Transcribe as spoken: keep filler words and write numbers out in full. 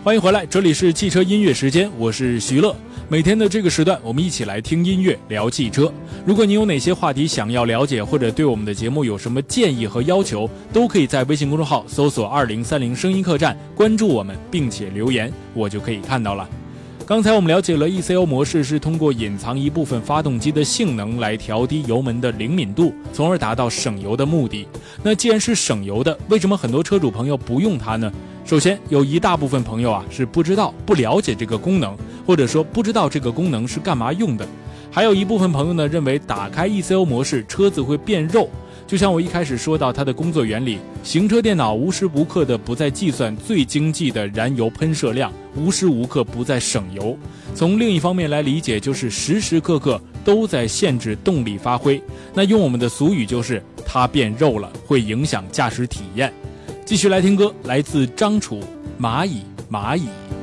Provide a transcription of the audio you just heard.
欢迎回来，这里是汽车音乐时间，我是徐乐。每天的这个时段，我们一起来听音乐，聊汽车。如果您有哪些话题想要了解，或者对我们的节目有什么建议和要求，都可以在微信公众号搜索二零三零声音客栈，关注我们，并且留言，我就可以看到了。刚才我们了解了 E C O 模式是通过隐藏一部分发动机的性能来调低油门的灵敏度，从而达到省油的目的。那既然是省油的，为什么很多车主朋友不用它呢？首先，有一大部分朋友啊是不知道、不了解这个功能，或者说不知道这个功能是干嘛用的。还有一部分朋友呢认为打开 E C O 模式车子会变肉。就像我一开始说到它的工作原理，行车电脑无时无刻的不在计算最经济的燃油喷射量，无时无刻不在省油。从另一方面来理解，就是时时刻刻都在限制动力发挥。那用我们的俗语就是它变肉了，会影响驾驶体验。继续来听歌，来自张楚，蚂蚁蚂蚁。